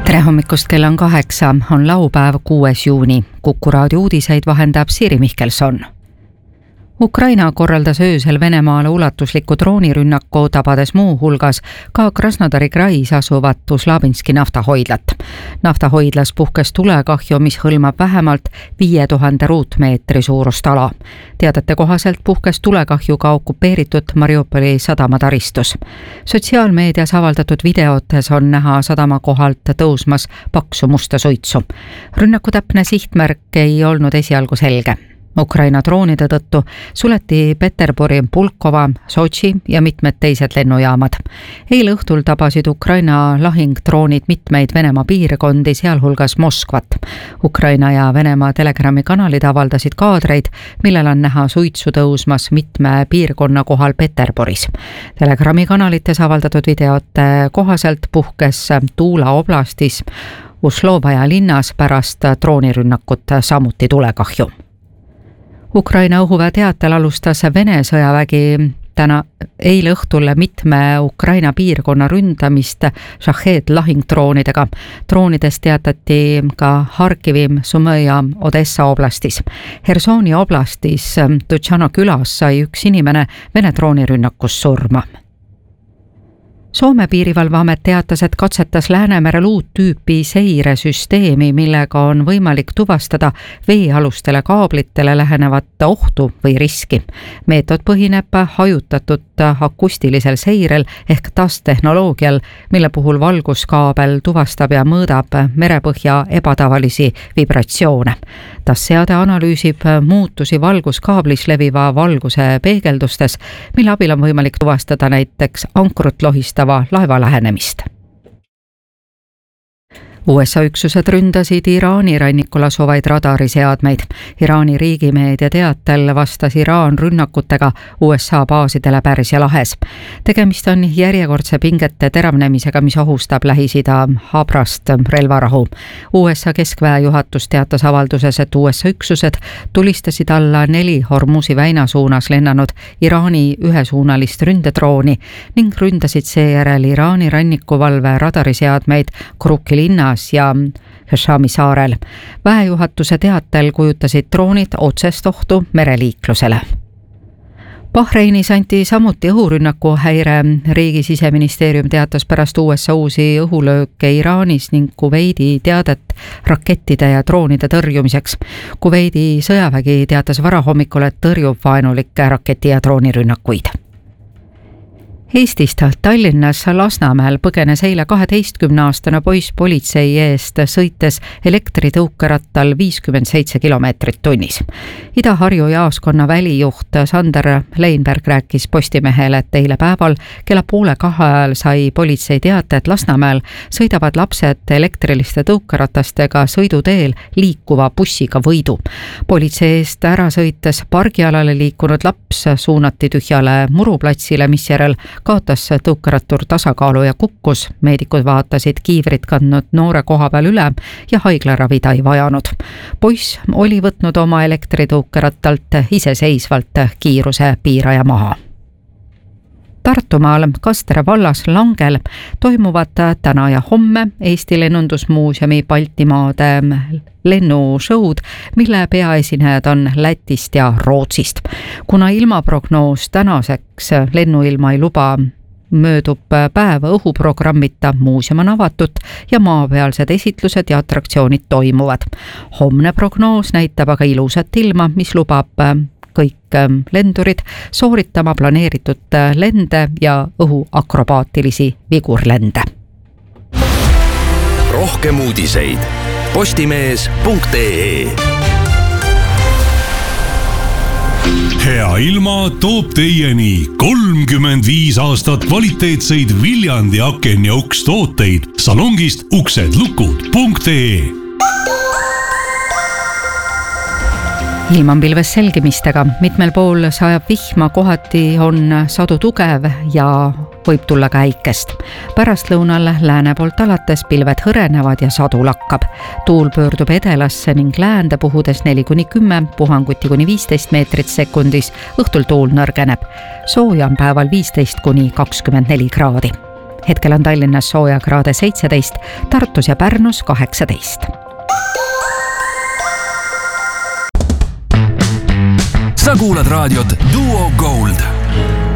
Tere hommikust, kell on 8, on laupäev 6. juuni. Kuku raadio uudiseid vahendab Siiri Mihkelson. Ukraina korraldas öösel Venemaale ulatusliku droonirünnaku, tabades muu hulgas ka Krasnodari krais asuvat Uslabinski naftahoidlat. Naftahoidlas puhkes tulekahju, mis hõlmab vähemalt 5000 ruutmeetri suurust ala. Teadete kohaselt puhkes tulekahju ka okupeeritud Mariupoli sadamataristus. Sotsiaalmeedias avaldatud videotes on näha sadama kohalt tõusmas paksu musta suitsu. Rünnaku täpne sihtmärk ei olnud esialgu selge. Ukraina droonide tõttu suleti Peterburi, Pulkova, Sotši ja mitmed teised lennujaamad. Eile õhtul tabasid Ukraina lahingdroonid mitmeid Venemaa piirkondi, sealhulgas Moskvat. Ukraina ja Venemaa Telegrami kanalid avaldasid kaadreid, millel on näha suitsu tõusmas mitme piirkonna kohal Peterburis. Telegrami kanalites avaldatud videote kohaselt puhkes Tuula oblastis Uslovaja linnas pärast droonirünnakut samuti tulekahju. Ukraina õhuväe teatel alustas Vene sõjavägi eile õhtul mitme Ukraina piirkonna ründamist Shahed lahingdroonidega. Droonidest teatati ka Harkivi, Sumõ ja Odessa oblastis. Hersoni oblastis Tutšano külas sai üks inimene Vene droonirünnakus surma. Soome piirivalveamet teatas, et katsetas Läänemerel uut tüüpi seiresüsteemi, millega on võimalik tuvastada veealustele kaablitele lähenevat ohtu või riski. Meetod põhineb hajutatud akustilisel seirel ehk TAS-tehnoloogial, mille puhul valguskaabel tuvastab ja mõõdab merepõhja ebatavalisi vibratsioone. TAS-seade analüüsib muutusi valguskaablis leviva valguse peegeldustes, mille abil on võimalik tuvastada näiteks ankrut lohistava laeva lähenemist. USA üksused ründasid Iraani rannikul asuvaid radariseadmeid. Iraani riigimeedia teatel vastas Iraan rünnakutega USA baasidele Pärsia lahes. Tegemist on järjekordse pingete teravnemisega, mis ohustab Lähis-Ida habrast relvarahu. USA keskväe juhatus teatas avalduses, et USA üksused tulistasid alla 4 Hormuzi väina suunas lennanud Iraani ühesuunalist ründedrooni ning ründasid seejärel Iraani rannikuvalve radariseadmeid Kruki linnas ja Heshami saarel. Väejuhatuse teatel kujutasid droonid otsest ohtu mereliiklusele. Bahreinis anti samuti õhurünnaku häire. Riigi siseministeerium teatas pärast USA uusi õhulööke Iraanis ning Kuveidi teadet rakettide ja droonide tõrjumiseks. Kuveidi sõjavägi teatas varahommikul, et tõrjub vaenulikke raketi- ja droonirünnakuid. Eestist Tallinnas Lasnamäel põgenes eile 12-aastane poiss politsei eest, sõites elektritõukerattal 57 kilomeetrit tunnis. Ida-Harju jaaskonna välijuht Sander Leinberg rääkis Postimehele, et eile päeval kella 1:30 ajal sai politsei teate, et Lasnamäel sõidavad lapsed elektriliste tõukeratastega sõiduteel liikuva bussiga Võidu. Politsei eest ära sõites pargialale liikunud laps suunati tühjale muruplatsile, misjärel kaotas tõukerattur tasakaalu ja kukkus. Meedikud vaatasid kiivrit kandnud noore koha peal üle ja haiglaravi ta ei vajanud. Poiss oli võtnud oma elektritõukerattalt iseseisvalt kiiruse piiraja maha. Tartumaal Kastere vallas Langel toimuvad täna ja homme Eesti Lennundusmuuseumi Baltimaade lennushow'd, mille peaesinejad on Lätist ja Rootsist. Kuna ilmaprognoos tänaseks lennuilma ei luba, möödub päev õhuprogrammita, muuseum on avatud ja maapealsed esitlused ja atraktsioonid toimuvad. Homne prognoos näitab aga ilusat ilma, mis lubab kõik lendurid sooritama planeeritud lende ja õhuakrobaatilisi vigurlende. Rohkem uudiseid postimees.ee. Hea ilma toob teieni 35 aastat kvaliteetseid Viljandi aken- ja ukstooteid salongist uksedlukud.ee. Ilm on pilves selgimistega, mitmel pool sajab vihma, kohati on sadu tugev ja võib tulla ka äikest. Pärastlõunal lääne poolt alates pilved hõrenevad ja sadu lakkab. Tuul pöördub edelasse ning läände puhudes 4-10, puhanguti kuni 15 meetrit sekundis, õhtul tuul nõrgeneb. Sooja on päeval 15-24 kraadi. hetkel on Tallinnas soojakraade 17, Tartus ja Pärnus 18. Sa kuulad raadiot Duo Gold.